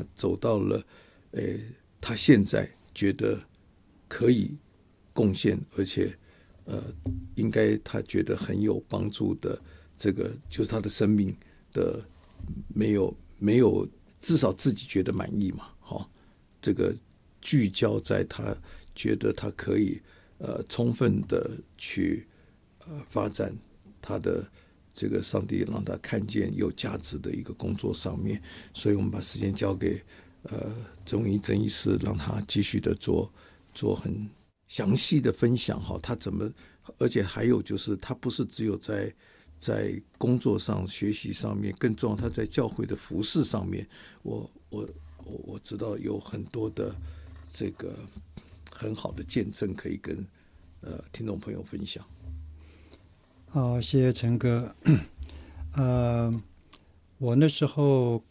他走到了他现在觉得可以贡献，而且应该他觉得很有帮助的这个，就是他的生命的没有至少自己觉得满意嘛，这个聚焦在他觉得他可以充分的去发展他的这个上帝让他看见有价值的一个工作上面，所以我们把时间交给曾医师，让他继续的做很详细的分享，他怎么，而且还有就是他不是只有在工作上学习上面，更重要他在教会的服事上面，我知道有很多的这个很好的见证可以跟听众朋友分享。 好，谢谢陈哥。我那时候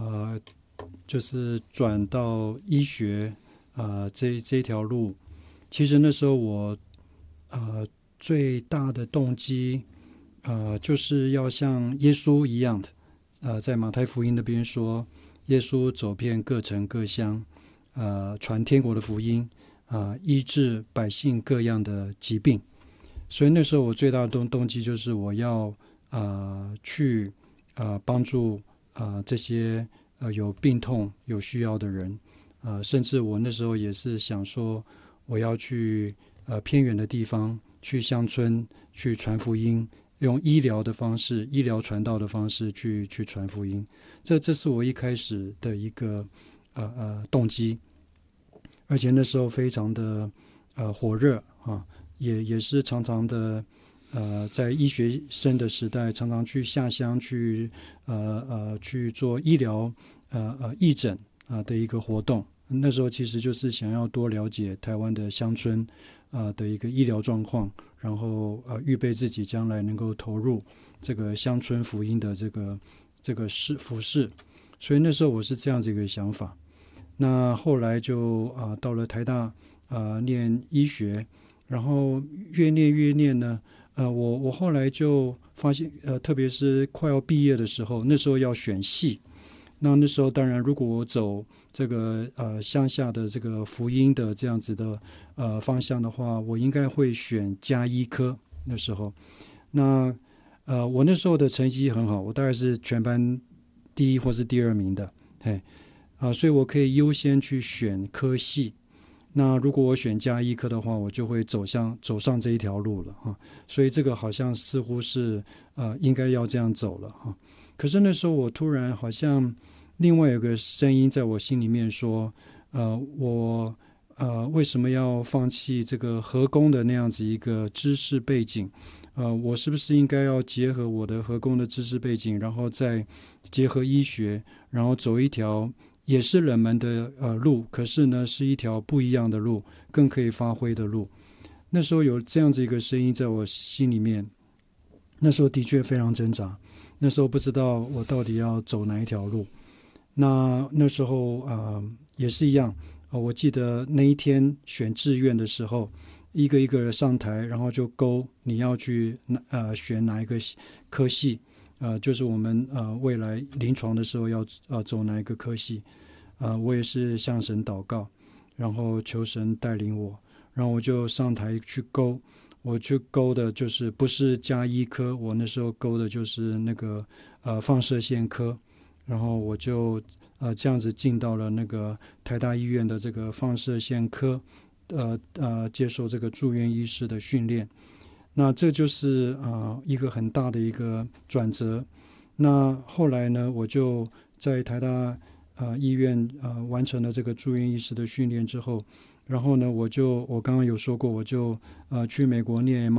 就是转到医学这条路，其实那时候我最大的动机就是要像耶稣一样的，在马太福音那边说，耶稣走遍各城各乡，传天国的福音，医治百姓各样的疾病。所以那时候我最大的动机就是我要去帮助这些有病痛有需要的人，甚至我那时候也是想说我要去偏远的地方，去乡村去传福音，用医疗的方式，医疗传道的方式去传福音。这是我一开始的一个动机，而且那时候非常的火热也是常常的在医学生的时代，常常去下乡去做医疗义诊的一个活动。那时候其实就是想要多了解台湾的乡村的一个医疗状况，然后预备自己将来能够投入这个乡村福音的这个服事。所以那时候我是这样子一个想法。那后来就到了台大念医学，然后越念呢，我后来就发现，特别是快要毕业的时候，那时候要选系。那时候当然，如果我走这个乡下的这个福音的这样子的方向的话，我应该会选家医科。那时候，那我那时候的成绩很好，我大概是全班第一或是第二名的，所以我可以优先去选科系。那如果我选家医科的话，我就会走上这一条路了所以这个好像似乎是应该要这样走了可是那时候我突然好像另外有个声音在我心里面说，我为什么要放弃这个合工的那样子一个知识背景？我是不是应该要结合我的合工的知识背景，然后再结合医学，然后走一条也是冷门的路，可是呢是一条不一样的路，更可以发挥的路。那时候有这样子一个声音在我心里面，那时候的确非常挣扎，那时候不知道我到底要走哪一条路。那时候也是一样，我记得那一天选志愿的时候，一个一个上台，然后就勾你要去选哪一个科系，就是我们未来临床的时候要走哪一个科系。我也是向神祷告，然后求神带领我，然后我就上台去勾。我去勾的就是不是家医科，我那时候勾的就是那个放射线科，然后我就这样子进到了那个台大医院的这个放射线科，接受这个住院医师的训练。那这就是一个很大的一个转折。那后来呢，我就在台大医院完成了这个住院医师的训练之后，然后呢，我刚刚有说过，我就去美国念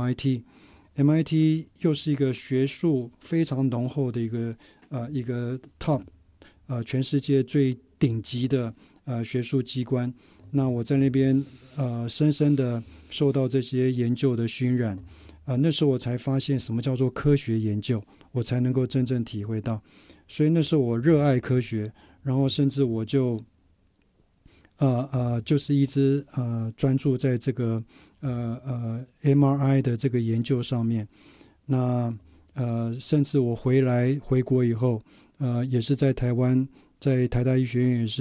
MIT 又是一个学术非常浓厚的一个 top 全世界最顶级的学术机关。那我在那边深深的受到这些研究的熏染，那时候我才发现什么叫做科学研究，我才能够真正体会到。所以那时候我热爱科学，然后甚至我就就是一直专注在这个MRI 的这个研究上面。那甚至我回国以后，也是在台湾，在台大医学院也是